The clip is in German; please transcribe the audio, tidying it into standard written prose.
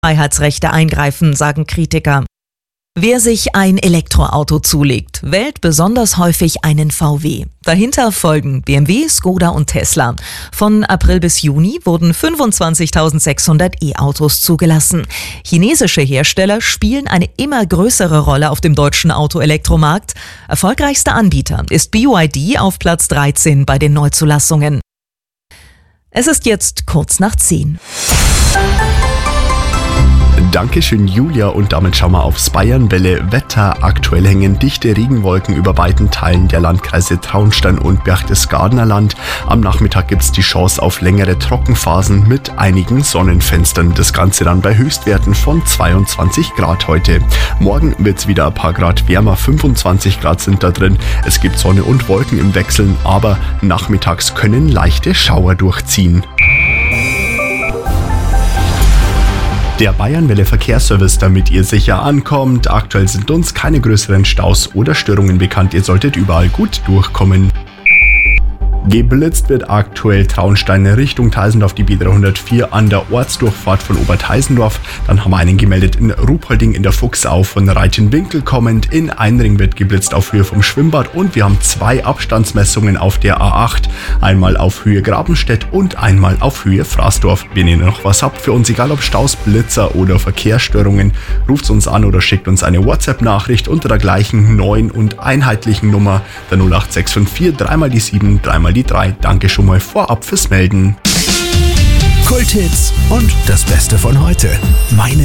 Freiheitsrechte eingreifen, sagen Kritiker. Wer sich ein Elektroauto zulegt, wählt besonders häufig einen VW. Dahinter folgen BMW, Skoda und Tesla. Von April bis Juni wurden 25.600 E-Autos zugelassen. Chinesische Hersteller spielen eine immer größere Rolle auf dem deutschen Autoelektromarkt. Erfolgreichster Anbieter ist BYD auf Platz 13 bei den Neuzulassungen. Es ist jetzt kurz nach 10. Dankeschön, Julia, und damit schauen wir aufs Bayernwelle Wetter. Aktuell hängen dichte Regenwolken über weiten Teilen der Landkreise Traunstein und Berchtesgadener Land. Am Nachmittag gibt es die Chance auf längere Trockenphasen mit einigen Sonnenfenstern. Das Ganze dann bei Höchstwerten von 22 Grad heute. Morgen wird es wieder ein paar Grad wärmer, 25 Grad sind da drin. Es gibt Sonne und Wolken im Wechseln, aber nachmittags können leichte Schauer durchziehen. Der Bayernwelle Verkehrsservice, damit ihr sicher ankommt. Aktuell sind uns keine größeren Staus oder Störungen bekannt. Ihr solltet überall gut durchkommen. Geblitzt wird aktuell Traunstein Richtung Teisendorf, die B304 an der Ortsdurchfahrt von Oberteisendorf. Dann haben wir einen gemeldet in Ruhpolding in der Fuchsau von Reichenwinkel kommend. In Einring wird geblitzt auf Höhe vom Schwimmbad und wir haben 2 Abstandsmessungen auf der A8. Einmal auf Höhe Grabenstedt und einmal auf Höhe Fraßdorf. Wenn ihr noch was habt für uns, egal ob Staus, Blitzer oder Verkehrsstörungen, ruft uns an oder schickt uns eine WhatsApp-Nachricht unter der gleichen neuen und einheitlichen Nummer, der 08654 3 die 7 3 die 3. Danke schon mal vorab fürs Melden. Kulthits und das Beste von heute. Meine